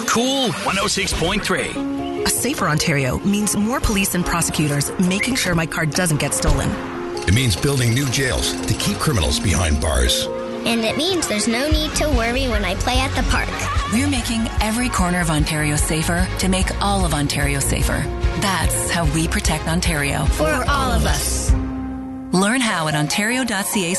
Cool 106.3. A safer Ontario means more police and prosecutors making sure my car doesn't get stolen. It means building new jails to keep criminals behind bars. And it means there's no need to worry when I play at the park. We're making every corner of Ontario safer to make all of Ontario safer. That's how we protect Ontario. For all of us. Learn how at ontario.ca